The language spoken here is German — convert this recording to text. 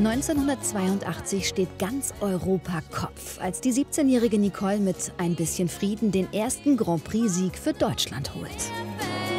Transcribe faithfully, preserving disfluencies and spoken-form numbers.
neunzehnhundertzweiundachtzig steht ganz Europa Kopf, als die siebzehnjährige Nicole mit ein bisschen Frieden den ersten Grand Prix-Sieg für Deutschland holt.